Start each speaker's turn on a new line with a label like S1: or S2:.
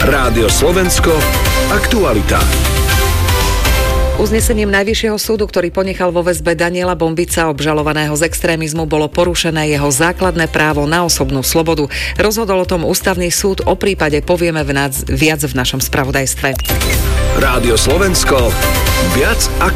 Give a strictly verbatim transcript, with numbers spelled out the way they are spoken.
S1: Rádio Slovensko, aktualita.
S2: Uznesením Najvyššieho súdu, ktorý ponechal vo väzbe Daniela Bombica, obžalovaného z extrémizmu, bolo porušené jeho základné právo na osobnú slobodu. Rozhodol o tom Ústavný súd, o prípade povieme viac v našom spravodajstve.
S1: Rádio Slovensko, viac